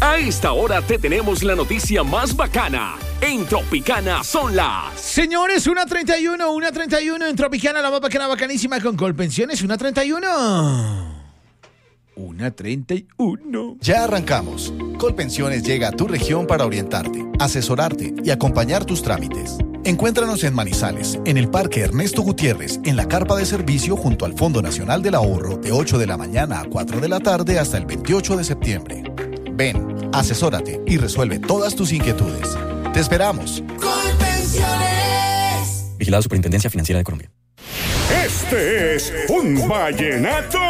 A esta hora te tenemos la noticia más bacana. En Tropicana son las... Señores, 1:31 en Tropicana, la más bacana, bacanísima con Colpensiones, 1:31. 1:31. Ya arrancamos. Colpensiones llega a tu región para orientarte, asesorarte y acompañar tus trámites. Encuéntranos en Manizales, en el Parque Ernesto Gutiérrez, en la carpa de servicio junto al Fondo Nacional del Ahorro, de 8 de la mañana a 4 de la tarde hasta el 28 de septiembre. Ven, asesórate y resuelve todas tus inquietudes. ¡Te esperamos! Colpensiones. Vigilado Superintendencia Financiera de Colombia. Este es un vallenato